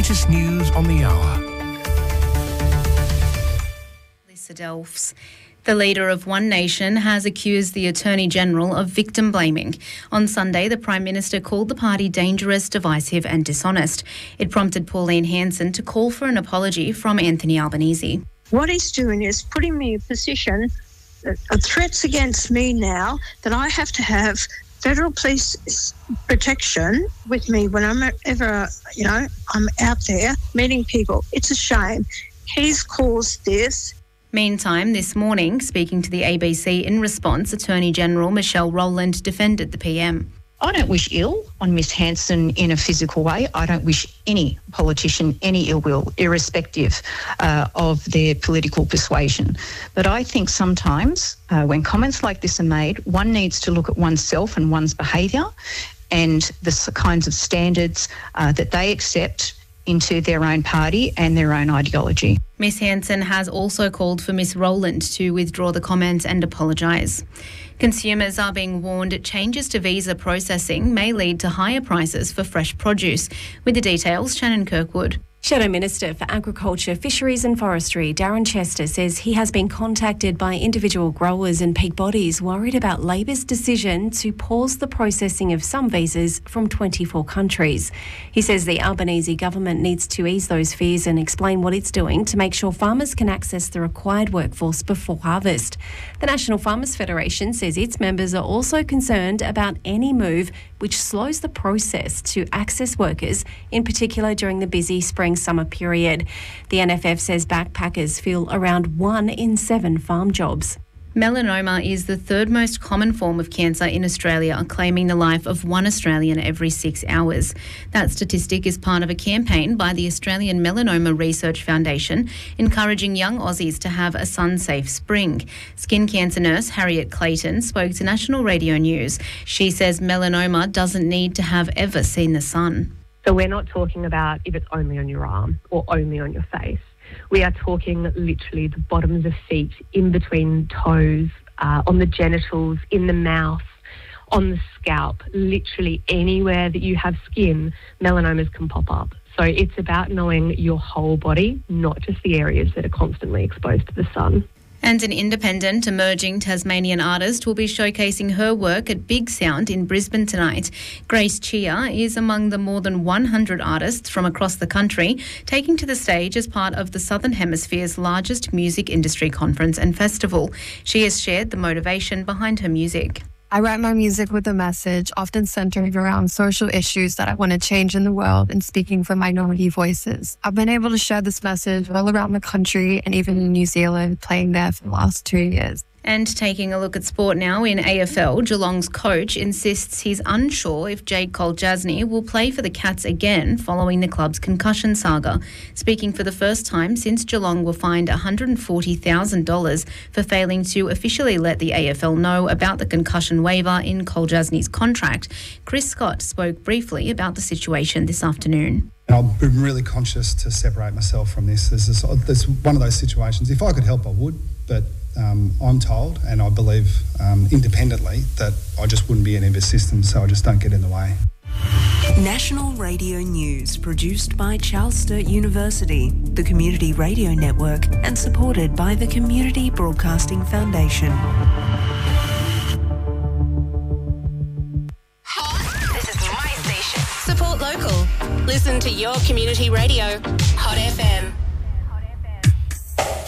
latest news on the hour. Lisa Delphs. The leader of One Nation has accused the Attorney-General of victim blaming. On Sunday, the Prime Minister called the party dangerous, divisive and dishonest. It prompted Pauline Hanson to call for an apology from Anthony Albanese. What he's doing is putting me in a position of threats against me now that I have to have federal police protection with me when I'm out there meeting people. It's a shame. He's caused this. Meantime, this morning, speaking to the ABC in response, Attorney-General Michelle Rowland defended the PM. I don't wish ill on Miss Hanson in a physical way. I don't wish any politician any ill will, irrespective of their political persuasion. But I think sometimes when comments like this are made, one needs to look at oneself and one's behaviour and the kinds of standards that they accept into their own party and their own ideology. Miss Hanson has also called for Miss Rowland to withdraw the comments and apologise. Consumers are being warned changes to visa processing may lead to higher prices for fresh produce. With the details, Shannon Kirkwood. Shadow Minister for Agriculture, Fisheries and Forestry, Darren Chester, says he has been contacted by individual growers and peak bodies worried about Labor's decision to pause the processing of some visas from 24 countries. He says the Albanese government needs to ease those fears and explain what it's doing to make sure farmers can access the required workforce before harvest. The National Farmers Federation says its members are also concerned about any move which slows the process to access workers, in particular during the busy spring-summer period. The NFF says backpackers fill around 1 in 7 farm jobs. Melanoma is the third most common form of cancer in Australia, claiming the life of 1 Australian every 6 hours. That statistic is part of a campaign by the Australian Melanoma Research Foundation, encouraging young Aussies to have a sun-safe spring. Skin cancer nurse Harriet Clayton spoke to National Radio News. She says melanoma doesn't need to have ever seen the sun. So we're not talking about if it's only on your arm or only on your face. We are talking literally the bottoms of feet, in between toes, on the genitals, in the mouth, on the scalp, literally anywhere that you have skin, melanomas can pop up. So it's about knowing your whole body, not just the areas that are constantly exposed to the sun. And an independent emerging Tasmanian artist will be showcasing her work at Big Sound in Brisbane tonight. Grace Chia is among the more than 100 artists from across the country taking to the stage as part of the Southern Hemisphere's largest music industry conference and festival. She has shared the motivation behind her music. I write my music with a message, often centered around social issues that I want to change in the world and speaking for minority voices. I've been able to share this message all around the country and even in New Zealand, playing there for the last 2 years. And taking a look at sport now, in AFL, Geelong's coach insists he's unsure if Jake Kolchasny will play for the Cats again following the club's concussion saga. Speaking for the first time since Geelong were fined $140,000 for failing to officially let the AFL know about the concussion waiver in Kolchasny's contract, Chris Scott spoke briefly about the situation this afternoon. I've been really conscious to separate myself from this. There's one of those situations. If I could help, I would, but I'm told, and I believe independently, that I just wouldn't be in any system, so I just don't get in the way. National Radio News, produced by Charles Sturt University, the Community Radio Network, and supported by the Community Broadcasting Foundation. This is my station. Support local. Listen to your community radio. Hot